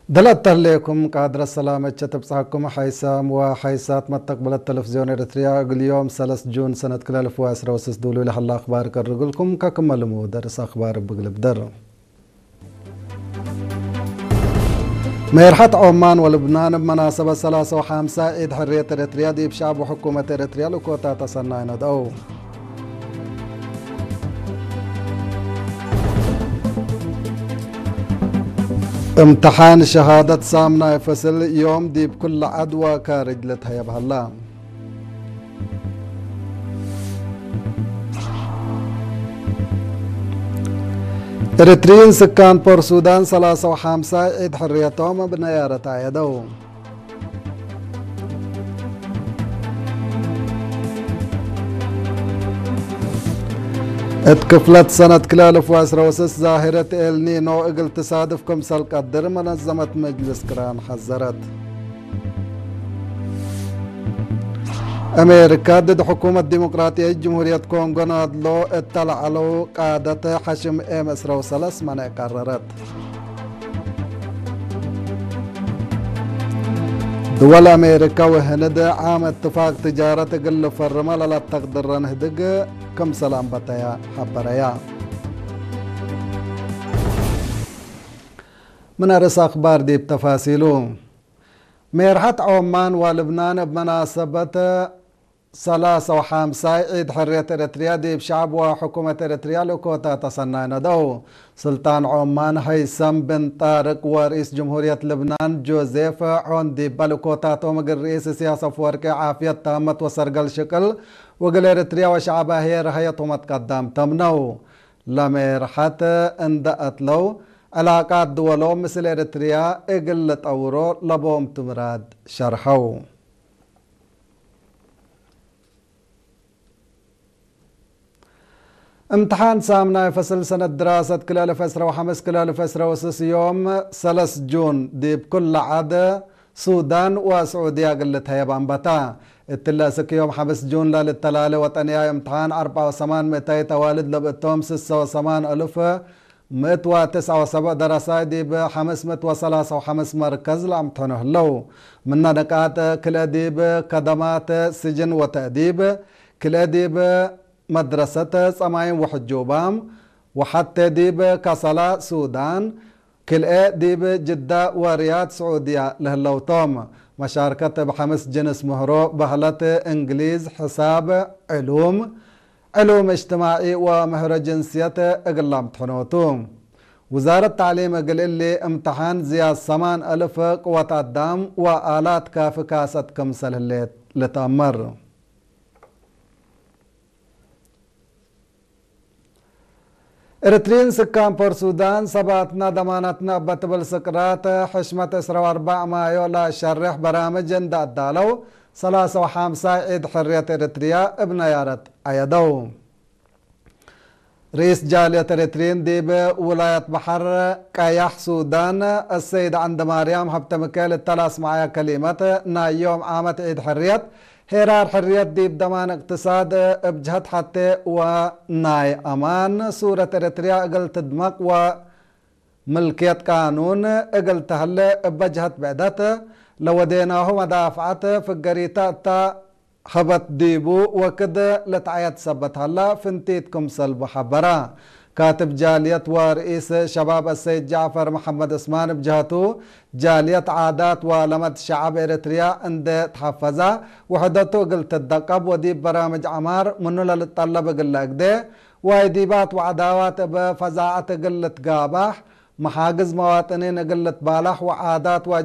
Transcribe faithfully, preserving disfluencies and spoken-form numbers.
دلت عليكم قادر السلامة تبصحكم حيسام وحيسات مستقبل التلفزيون الإريتريا اليوم ثلاثة جون سنة كل ألف وعشرة وسس دولو لحل أخبار كرجلكم ككملمو درس أخبار بقلب در ميرحت عمان ولبنان بمناسبة ثلاثة وخمسة عيد حرية إريتريا دي بشعب وحكومة إريتريا لكوتا تصنعنا دو امتحان شهادة سامنا يفصل يوم دي بكل عدوى كارجلتها يا بهلا إريتريين سكان بور سودان ثلاثة وخمسة عيد حريتهم بنيارة عيدو اتكفلت سنة كلالف وعشرة وسس ظاهرة النينو اقل تصادف كمسال قدر منظمة مجلس كران حذرت أمريكا ضد حكومة ديمقراطية جمهورية كونغو ناضلو اطلع على قادة حشم ام اسرة وثلاث من قررت دول أمريكا وهند عام اتفاق تجارة قل فرما لا تقدر نهدق كم سلام بتايا حبريا من أرس أخبار دي بتفاصيله ميرحت عمان ولبنان بمناسبة ثلاثة وخمسة عيد حرية إريتريا دي بشعب وحكومة إريتريا لكوتا تصنعنا دو سلطان عمان هيثم بن طارق ورئيس جمهورية لبنان جوزيف عوندي بلكوتا تومق الرئيس سياسة فوركي عافية تامت وسرقل شكل وقل إريتريا وشعبها هي رهيتهم تقدم تمنو لميرحت اندأت لو علاقات دولو مثل إريتريا اقل تطورو لبوم تمراد شرحو امتحان سامنا فصل سنة دراسة كلال فسرة وحمس كلال فسرة وسس يوم ثلاث جون دي بكل عادة سودان وسعودية قلتها يبان بتا التلاسك يوم حبس جون للتلالة وطنية امتحان أربعة وثمان مئتي توالد لبقتهم ستة وثمان ألف مئة وتسعة وسبع دراسات دي بحمس مئة وثلاثة وحمس مركز لامتحانه لو من نقاط كل أديب كدمات سجن وتأديب كل أديب مدرسة سماين وحجوبام وحتى ديب كسلا سودان كل ديب جدة ورياض سعودية لهاللوطوم مشاركة بحمس جنس مهرو بهلة انجليز حساب علوم علوم اجتماعي ومهر جنسية اقلام تحنوتوم وزارة التعليم قال اللي امتحان زياد ثمان ألف قوة الدم وآلات كاف كاسة كمسل اللي لتأمر إريتريين سكان بور سودان سباتنا ضمانتنا بتبل سكرات حشمة إسرة وأربع مايو لا شرح برامج دا دالو ثلاثة وخمسة عيد حرية إريتريا ابن يارت أيدو رئيس جالية إريتريين دي بولاية بحر كايح سودان السيد عند مريم حبت مكال الثلاث معايا كلمات نا يوم عامة عيد حرية هيرار حرية دي بدمان اقتصاد بجهد حتى وناي أمان سورة إريتريا اقل تدمق وملكية قانون اقل تهل بجهد بعدت لو ديناه مدافعات في القريطة تا خبت ديبو وكد لتعيات سبت هلا فنتيتكم سلب حبرا كاتب جالية ورئيس شباب السيد جعفر محمد اسمان بجهته جالية عادات ولمد شعب إريتريا عند تحفظها وحدته قلت الدقب وديب برامج عمار منو للطلب قلت ده ويديبات وعداوات بفزاعة قلت قابح محاجز مواطنين قلت بالح وعادات